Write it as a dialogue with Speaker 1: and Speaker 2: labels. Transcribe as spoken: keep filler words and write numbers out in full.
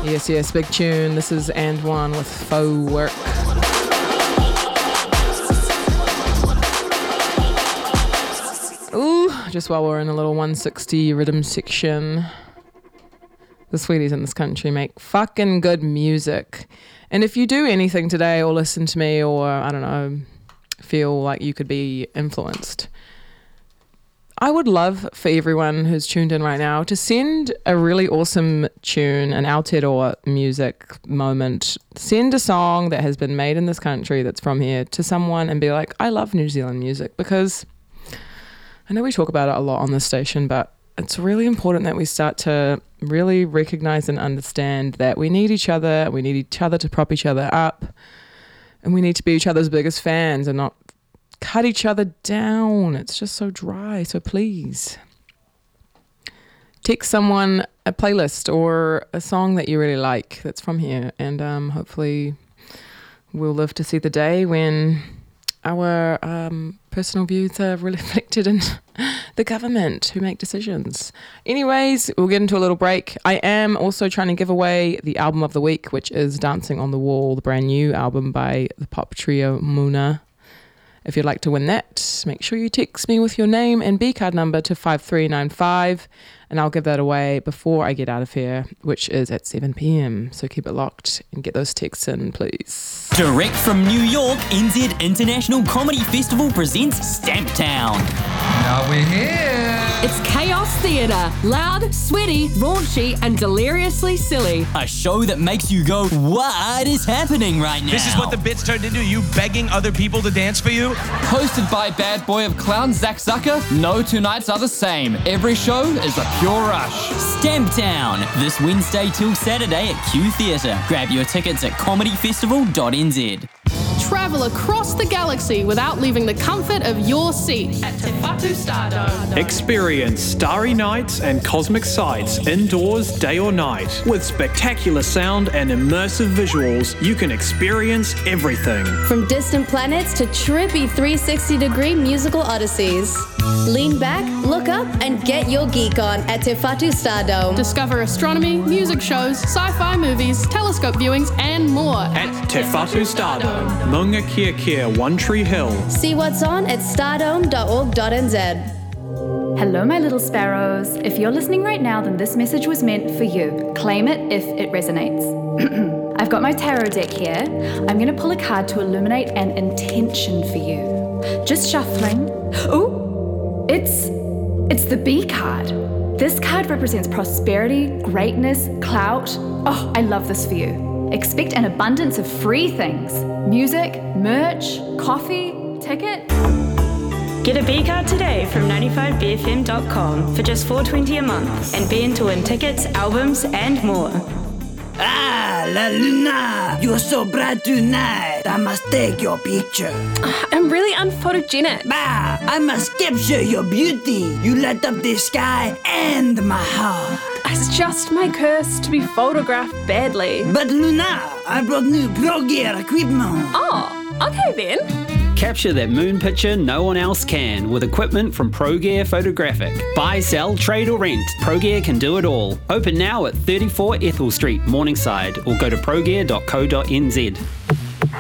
Speaker 1: Yes, yes, big tune. This is And One with Faux Work. Ooh, just while we're in a little one sixty rhythm section. The sweeties in this country make fucking good music. And if you do anything today or listen to me or, I don't know, feel like you could be influenced, I would love for everyone who's tuned in right now to send a really awesome tune, an Aotearoa music moment. Send a song that has been made in this country that's from here to someone and be like, I love New Zealand music, because I know we talk about it a lot on this station, but it's really important that we start to really recognize and understand that we need each other, we need each other to prop each other up, and we need to be each other's biggest fans and not cut each other down. It's just so dry. So please text someone a playlist or a song that you really like that's from here, and um, hopefully we'll live to see the day when our um, personal views are reflected in the government who make decisions. Anyways, we'll get into a little break. I am also trying to give away the album of the week, which is Dancing on the Wall, the brand new album by the pop trio Muna. If you'd like to win that, make sure you text me with your name and B card number to five three nine five, and I'll give that away before I get out of here, which is at seven p.m. So keep it locked and get those texts in, please.
Speaker 2: Direct from New York, N Z International Comedy Festival presents Stamptown.
Speaker 3: Now we're here.
Speaker 4: It's Chaos Theatre. Loud, sweaty, raunchy, and deliriously silly.
Speaker 2: A show that makes you go, what is happening right now?
Speaker 5: This is what the bit's turned into, you begging other people to dance for you?
Speaker 3: Hosted by bad boy of clowns Zach Zucker, no two nights are the same. Every show is a pure rush.
Speaker 2: Stamptown, this Wednesday till Saturday at Q Theatre. Grab your tickets at comedy festival dot n z.
Speaker 6: Travel across the galaxy without leaving the comfort of your seat at Te Whatu Stardome.
Speaker 7: Experience starry nights and cosmic sights indoors, day or night. With spectacular sound and immersive visuals, you can experience everything.
Speaker 8: From distant planets to trippy three sixty degree musical odysseys. Lean back, look up, and get your geek on at Te Whatu Stardome.
Speaker 6: Discover astronomy, music shows, sci-fi movies, telescope viewings, and more
Speaker 7: at Te Whatu Stardome, Maunga Kia Kia, One Tree Hill.
Speaker 8: See what's on at stardome dot org dot n z.
Speaker 9: Hello, my little sparrows. If you're listening right now, then this message was meant for you. Claim it if it resonates. I've got my tarot deck here. I'm going to pull a card to illuminate an intention for you. Just shuffling. Ooh! It's, it's the B card. This card represents prosperity, greatness, clout. Oh, I love this for you. Expect an abundance of free things. Music, merch, coffee, ticket.
Speaker 10: Get a B card today from ninety-five b f m dot com for just four dollars and twenty cents a month and be in to win tickets, albums, and more.
Speaker 11: Ah, La Luna, you're so bright tonight. I must take your picture.
Speaker 12: I'm really unphotogenic.
Speaker 11: Bah, I must capture your beauty. You light up the sky and my heart.
Speaker 12: It's just my curse to be photographed badly.
Speaker 11: But Luna, I brought new Pro Gear equipment.
Speaker 12: Oh, okay then.
Speaker 13: Capture that moon picture no one else can with equipment from ProGear Photographic. Buy, sell, trade or rent, ProGear can do it all. Open now at thirty-four Ethel Street, Morningside, or go to progear dot co dot n z.